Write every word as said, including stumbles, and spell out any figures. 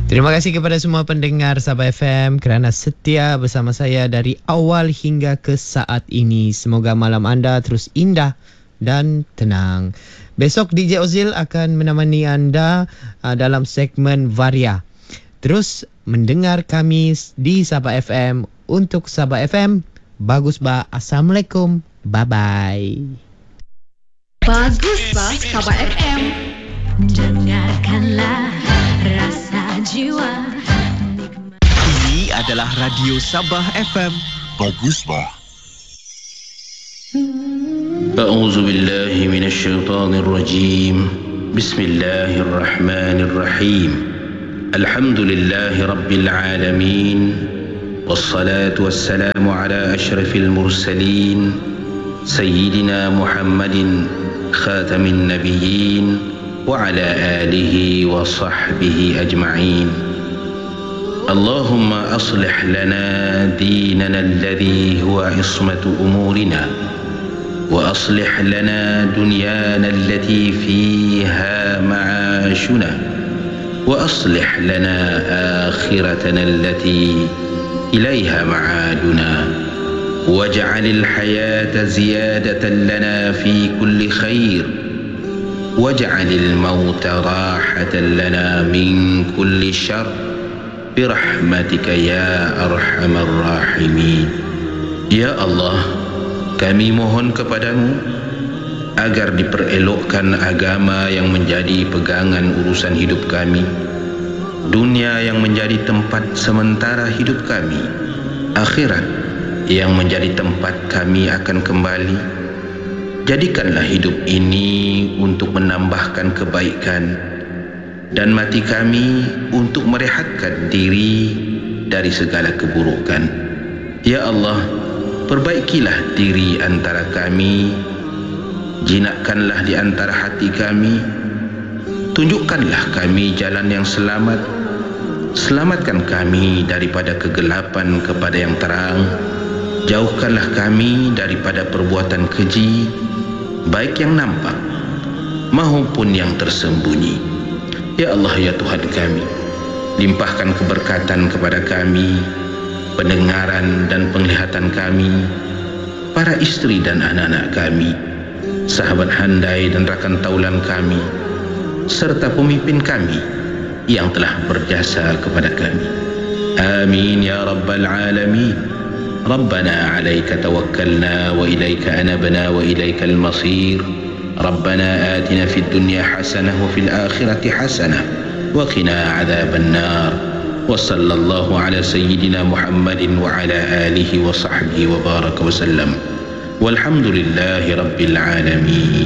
Terima kasih kepada semua pendengar Sabah F M kerana setia bersama saya dari awal hingga ke saat ini. Semoga malam anda terus indah dan tenang. Besok D J Ozil akan menemani anda uh, dalam segmen Varia. Terus mendengar kami di Sabah F M. Untuk Sabah F M, bagus bah. Assalamualaikum. Bye-bye. Bagus bah Sabah F M. Dengarkanlah rasa jiwa. Ini adalah Radio Sabah F M. Bagus bah. أعوذ بالله من الشيطان الرجيم بسم الله الرحمن الرحيم الحمد لله رب العالمين والصلاة والسلام على أشرف المرسلين سيدنا محمد خاتم النبيين وعلى آله وصحبه أجمعين اللهم أصلح لنا ديننا الذي هو عصمة أمورنا وأصلح لنا دنيانا التي فيها معاشنا وأصلح لنا آخرتنا التي إليها معادنا واجعل الحياة زيادة لنا في كل خير واجعل الموت راحة لنا من كل شر برحمتك يا أرحم الراحمين. Ya Allah, kami mohon kepadamu agar diperelokkan agama yang menjadi pegangan urusan hidup kami, dunia yang menjadi tempat sementara hidup kami, akhirat yang menjadi tempat kami akan kembali. Jadikanlah hidup ini untuk menambahkan kebaikan dan mati kami untuk merehatkan diri dari segala keburukan. Ya Allah, perbaikilah diri antara kami, jinakkanlah di antara hati kami, tunjukkanlah kami jalan yang selamat, selamatkan kami daripada kegelapan kepada yang terang, jauhkanlah kami daripada perbuatan keji, baik yang nampak maupun yang tersembunyi. Ya Allah, ya Tuhan kami, limpahkan keberkatan kepada kami, pendengaran dan penglihatan kami, para istri dan anak-anak kami, sahabat handai dan rakan taulan kami, serta pemimpin kami yang telah berjasa kepada kami. Amin ya rabbal alamin. Rabbana alaika tawakkalna wa ilaika anabna wa ilaikal masir. Rabbana atina fid dunya hasanah wa fil akhirati hasanah wa qina adzaban nar. وصلى الله على سيدنا محمد وعلى آله وصحبه وبارك وسلم والحمد لله رب العالمين.